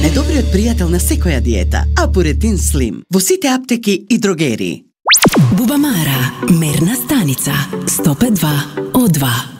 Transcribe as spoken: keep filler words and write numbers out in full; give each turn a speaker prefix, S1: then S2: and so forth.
S1: најдобриот пријател на секоја диета, Апуретин Слим, во сите аптеки и дрогерии.
S2: Бубамара, мерна станица, сто пет два о два.